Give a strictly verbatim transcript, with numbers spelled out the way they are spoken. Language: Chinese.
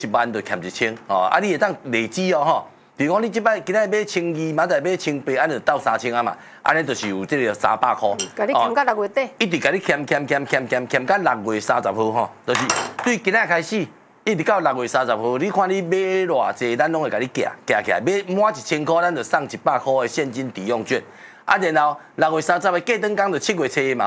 一万就欠一千哦，啊，你会当累积哦吼。比如讲，你即摆今仔买千二，明仔买千八，安就到三千啊嘛，安尼就是有这个三百块。 甲你欠到六月底， 一直甲你欠欠欠欠欠欠到六月三十号吼，就是对今仔开始，一直到六月三十号，你看你买偌济，咱拢会甲你夹夹起来，买满一千块，咱就送一百块的现金抵用券。啊，然后六月三十的过灯工就七月初嘛。